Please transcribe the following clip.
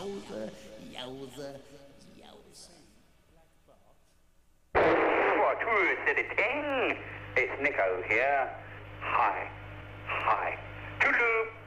Yowza, yowza, yowza. What, who said it? It's Nico here. Hi.